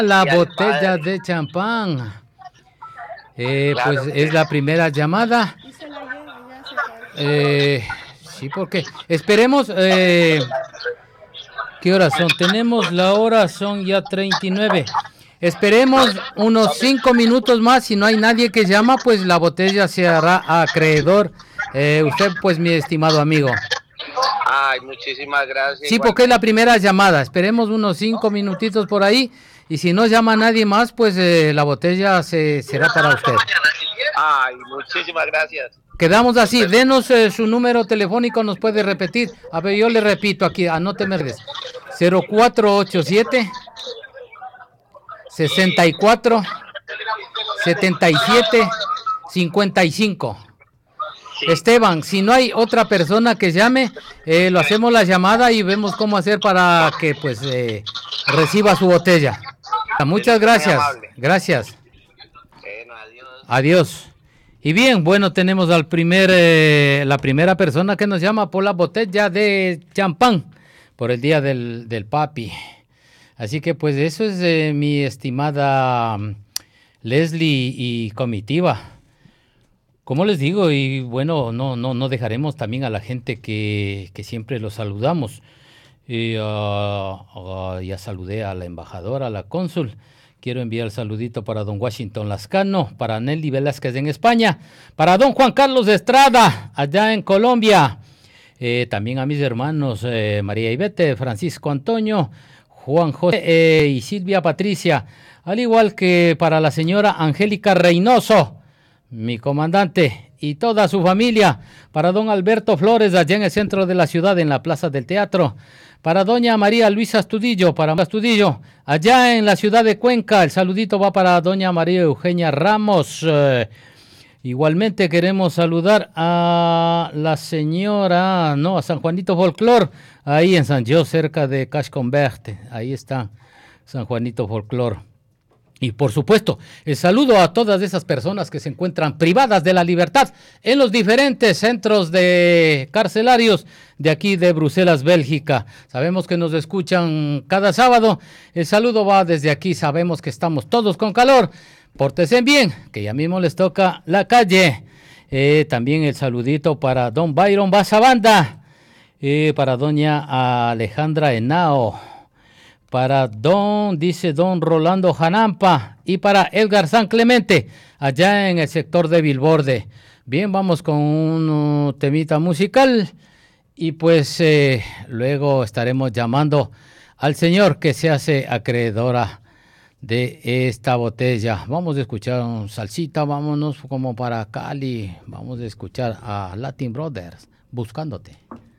La Día del botella Padre. de champán. Pues Claro es que la primera llamada. Y se la lleva, ya se fue. Sí, porque esperemos. ¿Qué horas son? Tenemos la hora, son ya 39. Esperemos unos 5 minutos más. Si no hay nadie que llama, pues la botella se hará acreedor. Usted, pues, mi estimado amigo. Ay, muchísimas gracias Sí, porque es la igualmente. primera llamada. Esperemos unos 5 minutitos por ahí. Y si no llama nadie más, pues la botella será para usted. Ay, muchísimas gracias. Quedamos así. Perfecto. Denos su número telefónico, nos puede repetir. A ver, yo le repito aquí, anóteme. 0487 64 77 55. Sí. Esteban, si no hay otra persona que llame, lo hacemos la llamada y vemos cómo hacer para que pues reciba su botella. Bueno, Muchas usted es muy gracias. amable. Gracias. Bueno, adiós. Adiós. Y bien, bueno, tenemos la primera persona que nos llama por la botella de champán por el día del papi. Así que pues eso es mi estimada Leslie y comitiva. Como les digo, y bueno, no dejaremos también a la gente que siempre los saludamos. Ya saludé a la embajadora, a la cónsul. Quiero enviar el saludito para don Washington Lascano, para Nelly Velázquez en España, para don Juan Carlos Estrada, allá en Colombia. También a mis hermanos María Ivete, Francisco Antonio, Juan José y Silvia Patricia, al igual que para la señora Angélica Reynoso, mi comandante, y toda su familia, para don Alberto Flores, allá en el centro de la ciudad, en la Plaza del Teatro, para doña María Luisa Astudillo, allá en la ciudad de Cuenca, el saludito va para doña María Eugenia Ramos. Igualmente queremos saludar a la señora, no, a San Juanito Folclor, ahí en San José, cerca de Cachconverte, ahí está San Juanito Folclor. Y por supuesto, el saludo a todas esas personas que se encuentran privadas de la libertad en los diferentes centros de carcelarios de aquí de Bruselas, Bélgica. Sabemos que nos escuchan cada sábado. El saludo va desde aquí. Sabemos que estamos todos con calor. Pórtense bien, que ya mismo les toca la calle. También el saludito para don Byron Basabanda, para doña Alejandra Henao, para dice don Rolando Janampa, y para Edgar San Clemente, allá en el sector de Vilborde. Bien, vamos con un temita musical y pues luego estaremos llamando al señor que se hace acreedora de esta botella. Vamos a escuchar un salsita, vámonos como para Cali, vamos a escuchar a Latin Brothers, Buscándote.